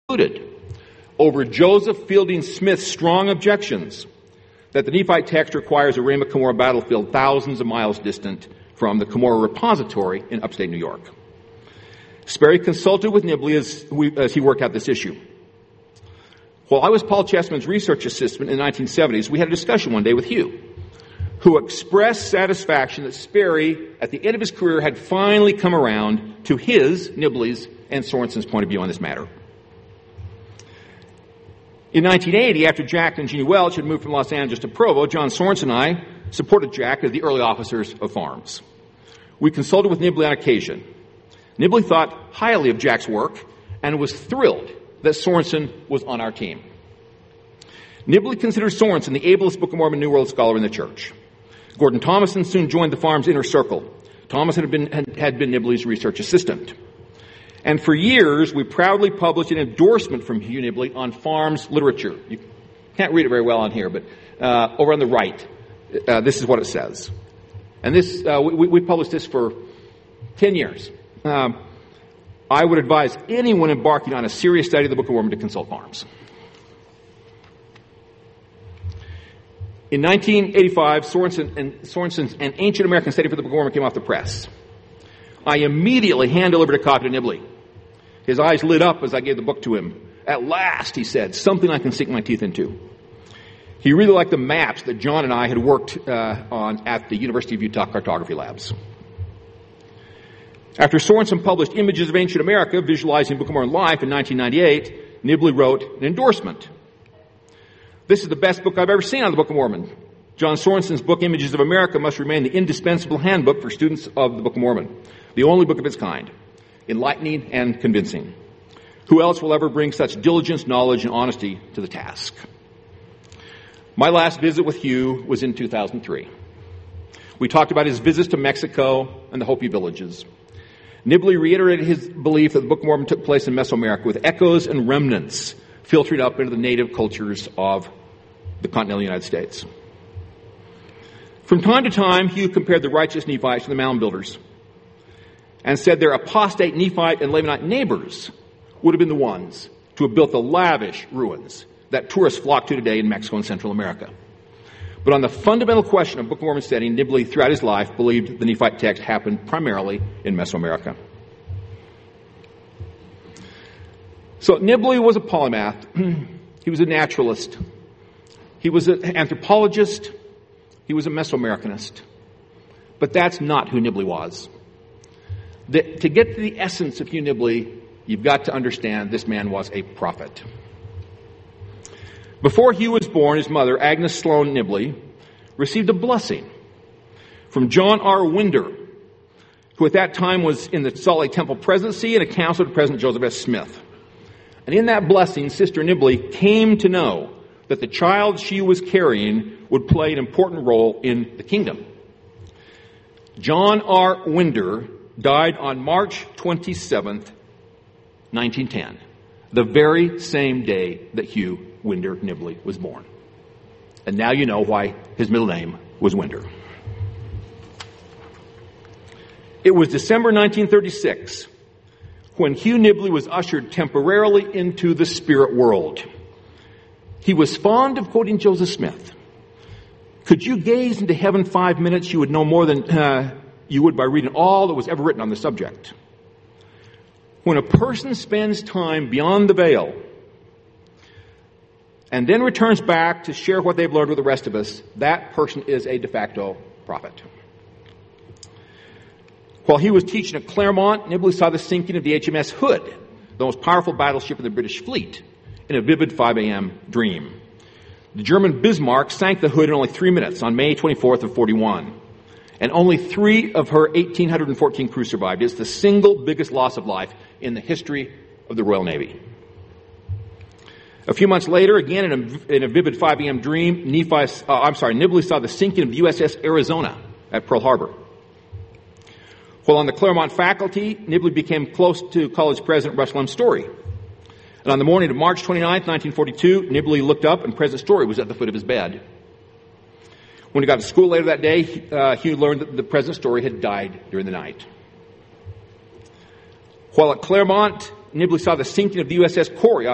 concluded over Joseph Fielding Smith's strong objections that the Nephite text requires a Ramah-Cumorah battlefield thousands of miles distant from the Cumorah repository in upstate New York. Sperry consulted with Nibley as he worked out this issue. While I was Paul Chessman's research assistant in the 1970s, we had a discussion one day with Hugh, who expressed satisfaction that Sperry, at the end of his career, had finally come around to his, Nibley's, and Sorensen's point of view on this matter. In 1980, after Jack and Jeannie Welch had moved from Los Angeles to Provo, John Sorensen and I supported Jack as the early officers of farms. We consulted with Nibley on occasion. Nibley thought highly of Jack's work and was thrilled that Sorensen was on our team. Nibley considered Sorensen the ablest Book of Mormon New World scholar in the church. Gordon Thomason soon joined the farm's inner circle. Thomason had been Nibley's research assistant. And for years, we proudly published an endorsement from Hugh Nibley on farms literature. You can't read it very well on here, but over on the right, this is what it says. And this we published this for 10 years. I would advise anyone embarking on a serious study of the Book of Mormon to consult farms. In 1985, Sorensen's An Ancient American Study for the Book of Mormon came off the press. I immediately hand-delivered a copy to Nibley. His eyes lit up as I gave the book to him. At last, he said, something I can sink my teeth into. He really liked the maps that John and I had worked on at the University of Utah Cartography Labs. After Sorensen published Images of Ancient America, Visualizing Book of Mormon Life in 1998, Nibley wrote an endorsement. This is the best book I've ever seen on the Book of Mormon. John Sorensen's book, Images of America, must remain the indispensable handbook for students of the Book of Mormon, the only book of its kind, enlightening and convincing. Who else will ever bring such diligence, knowledge, and honesty to the task? My last visit with Hugh was in 2003. We talked about his visits to Mexico and the Hopi villages. Nibley reiterated his belief that the Book of Mormon took place in Mesoamerica with echoes and remnants filtering up into the native cultures of the continental United States. From time to time, Hugh compared the righteous Nephites to the mound builders and said their apostate Nephite and Lamanite neighbors would have been the ones to have built the lavish ruins that tourists flock to today in Mexico and Central America. But on the fundamental question of Book of Mormon study, Nibley, throughout his life, believed the Nephite text happened primarily in Mesoamerica. So Nibley was a polymath. He was a naturalist. He was an anthropologist. He was a Mesoamericanist. But that's not who Nibley was. To get to the essence of Hugh Nibley, you've got to understand this man was a prophet. Before Hugh was born, his mother, Agnes Sloan Nibley, received a blessing from John R. Winder, who at that time was in the Salt Lake Temple presidency and a counselor to President Joseph S. Smith. And in that blessing, Sister Nibley came to know that the child she was carrying would play an important role in the kingdom. John R. Winder died on March 27th, 1910, the very same day that Hugh Winder Nibley was born. And now you know why his middle name was Winder. It was December 1936 when Hugh Nibley was ushered temporarily into the spirit world. He was fond of quoting Joseph Smith. Could you gaze into heaven 5 minutes, you would know more than you would by reading all that was ever written on the subject. When a person spends time beyond the veil and then returns back to share what they've learned with the rest of us, that person is a de facto prophet. While he was teaching at Claremont, Nibley saw the sinking of the HMS Hood, the most powerful battleship of the British fleet, in a vivid 5 a.m. dream. The German Bismarck sank the Hood in only 3 minutes on May 24th of 41. And only 3 of her 1,814 crew survived. It's the single biggest loss of life in the history of the Royal Navy. A few months later, again in a vivid 5 a.m. dream, Nibley saw the sinking of the USS Arizona at Pearl Harbor. While on the Claremont faculty, Nibley became close to college president Russell M. Story. And on the morning of March 29th, 1942, Nibley looked up and President Story was at the foot of his bed. When he got to school later that day, Hugh learned that the President Story had died during the night. While at Claremont, Nibley saw the sinking of the USS Corey